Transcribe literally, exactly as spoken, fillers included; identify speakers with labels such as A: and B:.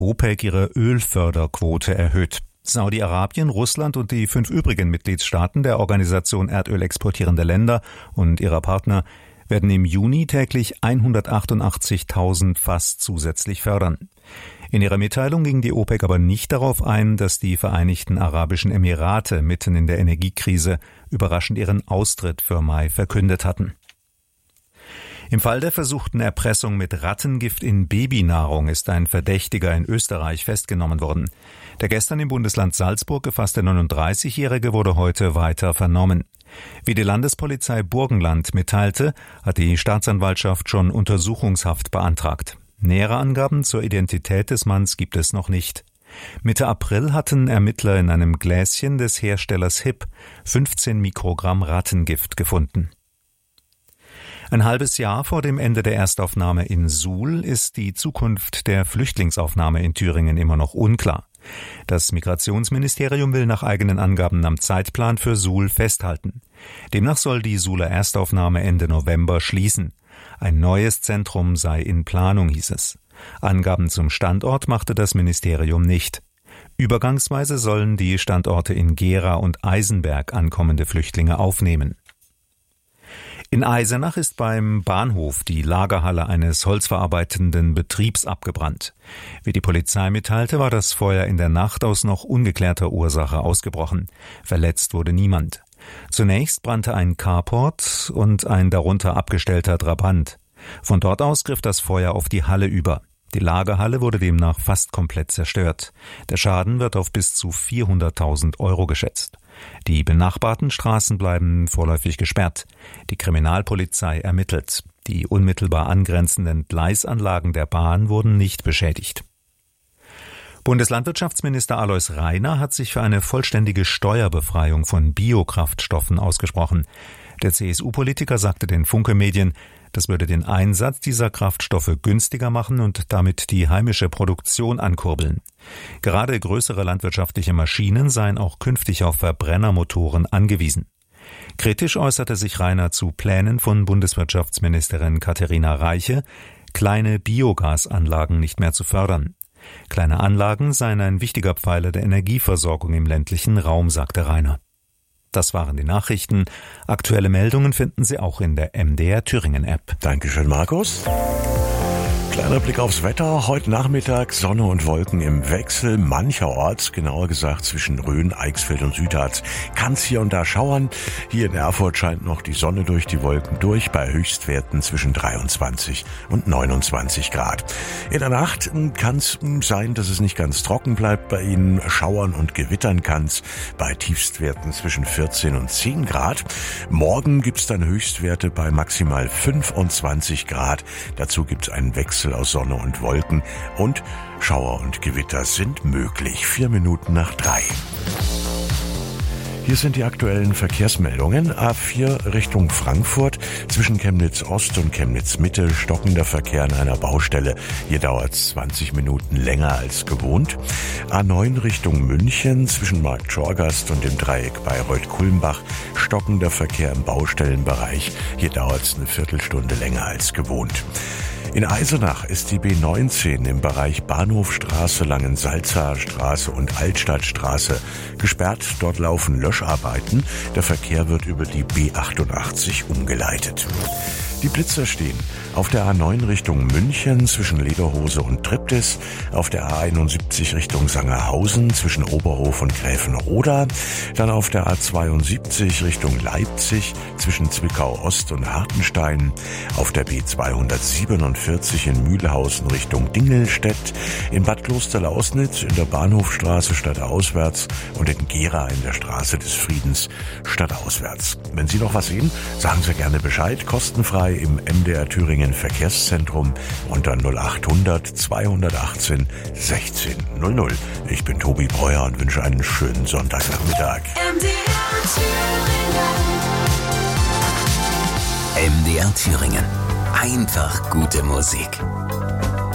A: OPEC ihre Ölförderquote erhöht. Saudi-Arabien, Russland und die fünf übrigen Mitgliedstaaten der Organisation Erdöl exportierende Länder und ihrer Partner werden im Juni täglich hundertachtundachtzigtausend Fass zusätzlich fördern. In ihrer Mitteilung ging die OPEC aber nicht darauf ein, dass die Vereinigten Arabischen Emirate mitten in der Energiekrise überraschend ihren Austritt für Mai verkündet hatten. Im Fall der versuchten Erpressung mit Rattengift in Babynahrung ist ein Verdächtiger in Österreich festgenommen worden. Der gestern im Bundesland Salzburg gefasste neununddreißigjährige wurde heute weiter vernommen. Wie die Landespolizei Burgenland mitteilte, hat die Staatsanwaltschaft schon Untersuchungshaft beantragt. Nähere Angaben zur Identität des Manns gibt es noch nicht. Mitte April hatten Ermittler in einem Gläschen des Herstellers Hip fünfzehn Mikrogramm Rattengift gefunden. Ein halbes Jahr vor dem Ende der Erstaufnahme in Suhl ist die Zukunft der Flüchtlingsaufnahme in Thüringen immer noch unklar. Das Migrationsministerium will nach eigenen Angaben am Zeitplan für Suhl festhalten. Demnach soll die Suhler Erstaufnahme Ende November schließen. Ein neues Zentrum sei in Planung, hieß es. Angaben zum Standort machte das Ministerium nicht. Übergangsweise sollen die Standorte in Gera und Eisenberg ankommende Flüchtlinge aufnehmen. In Eisenach ist beim Bahnhof die Lagerhalle eines holzverarbeitenden Betriebs abgebrannt. Wie die Polizei mitteilte, war das Feuer in der Nacht aus noch ungeklärter Ursache ausgebrochen. Verletzt wurde niemand. Zunächst brannte ein Carport und ein darunter abgestellter Trabant. Von dort aus griff das Feuer auf die Halle über. Die Lagerhalle wurde demnach fast komplett zerstört. Der Schaden wird auf bis zu vierhunderttausend Euro geschätzt. Die benachbarten Straßen bleiben vorläufig gesperrt. Die Kriminalpolizei ermittelt. Die unmittelbar angrenzenden Gleisanlagen der Bahn wurden nicht beschädigt. Bundeslandwirtschaftsminister Alois Rainer hat sich für eine vollständige Steuerbefreiung von Biokraftstoffen ausgesprochen. Der C S U-Politiker sagte den Funke-Medien, das würde den Einsatz dieser Kraftstoffe günstiger machen und damit die heimische Produktion ankurbeln. Gerade größere landwirtschaftliche Maschinen seien auch künftig auf Verbrennermotoren angewiesen. Kritisch äußerte sich Rainer zu Plänen von Bundeswirtschaftsministerin Katharina Reiche, kleine Biogasanlagen nicht mehr zu fördern. Kleine Anlagen seien ein wichtiger Pfeiler der Energieversorgung im ländlichen Raum, sagte Rainer. Das waren die Nachrichten. Aktuelle Meldungen finden Sie auch in der M D R Thüringen App.
B: Dankeschön, Markus. Kleiner Blick aufs Wetter. Heute Nachmittag Sonne und Wolken im Wechsel. Mancherorts, genauer gesagt zwischen Rhön, Eichsfeld und Südharz, kann es hier und da schauern. Hier in Erfurt scheint noch die Sonne durch die Wolken durch, bei Höchstwerten zwischen dreiundzwanzig und neunundzwanzig Grad. In der Nacht kann es sein, dass es nicht ganz trocken bleibt bei Ihnen. Schauern und gewittern kann es bei Tiefstwerten zwischen vierzehn und zehn Grad. Morgen gibt es dann Höchstwerte bei maximal fünfundzwanzig Grad. Dazu gibt es einen Wechsel aus Sonne und Wolken und Schauer und Gewitter sind möglich. Vier Minuten nach drei. Hier sind die aktuellen Verkehrsmeldungen. A vier Richtung Frankfurt. Zwischen Chemnitz Ost und Chemnitz Mitte stockender Verkehr an einer Baustelle. Hier dauert es zwanzig Minuten länger als gewohnt. A neun Richtung München. Zwischen Markt Schorgast und dem Dreieck Bayreuth-Kulmbach stockender Verkehr im Baustellenbereich. Hier dauert es eine Viertelstunde länger als gewohnt. In Eisenach ist die B neunzehn im Bereich Bahnhofstraße, Langensalzaer Straße und Altstadtstraße gesperrt. Dort laufen Löscharbeiten. Der Verkehr wird über die B achtundachtzig umgeleitet. Die Blitzer stehen auf der A neun Richtung München zwischen Lederhose und Triptis, auf der A einundsiebzig Richtung Sangerhausen zwischen Oberhof und Gräfenroda, dann auf der A zweiundsiebzig Richtung Leipzig zwischen Zwickau Ost und Hartenstein, auf der B zweihundertsiebenundvierzig in Mühlhausen Richtung Dingelstedt, in Bad Klosterlausnitz in der Bahnhofstraße stadtauswärts und in Gera in der Straße des Friedens stadtauswärts. Wenn Sie noch was sehen, sagen Sie gerne Bescheid, kostenfrei im M D R Thüringen Verkehrszentrum unter null achthundert zweihundertachtzehn sechzehn null null. Ich bin Tobi Breuer und wünsche einen schönen Sonntagnachmittag.
C: M D R Thüringen.
D: M D R Thüringen. Einfach gute Musik.